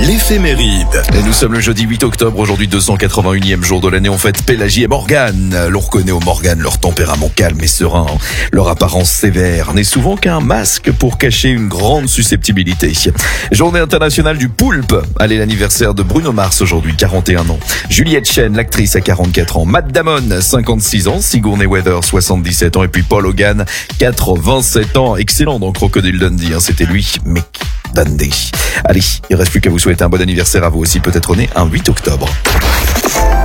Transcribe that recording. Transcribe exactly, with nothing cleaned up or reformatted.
l'éphéméride. Et nous sommes le jeudi huit octobre, aujourd'hui deux cent quatre-vingt-unième jour de l'année. On fête Pélagie et Morgane. L'on reconnaît aux Morganes leur tempérament calme et serein, leur apparence sévère n'est souvent qu'un masque pour cacher une grande susceptibilité. Journée internationale du poulpe. Allez, l'anniversaire de Bruno Mars aujourd'hui, quarante et un ans. Juliette Chen, l'actrice, a quarante-quatre ans. Matt Damon, cinquante-six ans. Sigourney Weaver, soixante-dix-sept ans. Et puis Paul Hogan, quatre-vingt-sept ans. Excellent dans Crocodile Dundee, hein. C'était lui, Mick Dundee. Allez, il reste plus qu'à vous souhaiter un bon anniversaire à vous aussi, peut-être né un huit octobre.